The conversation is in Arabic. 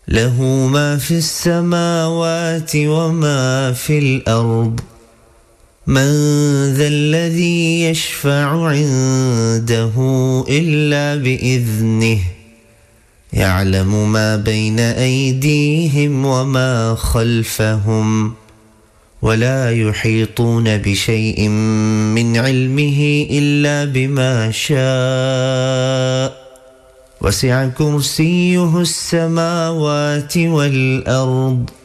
له ما في السماوات وما في الأرض من ذا الذي يشفع عنده إلا بإذنه يعلم ما بين أيديهم وما خلفهم ولا يحيطون بشيء من علمه إلا بما شاء وسع كرسيه السماوات والأرض